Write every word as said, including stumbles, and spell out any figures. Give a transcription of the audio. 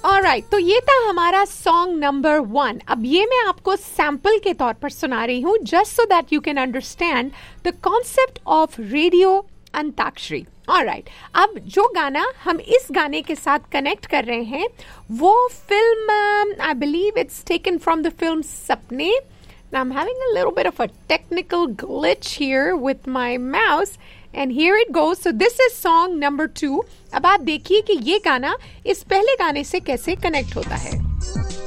Alright, तो ये था हमारा सॉन्ग नंबर वन. अब ये मैं आपको सैंपल के तौर पर सुना रही हूँ, just so that you can understand the concept of radio antakshari. Alright, अब जो गाना हम इस गाने के साथ कनेक्ट कर रहे हैं वो film, I believe it's taken from the film सपने. Now I'm having a little bit of a technical glitch here with my mouse, and here it goes. So this is song number two. अब आप देखिए कि ये गाना इस पहले गाने से कैसे कनेक्ट होता है.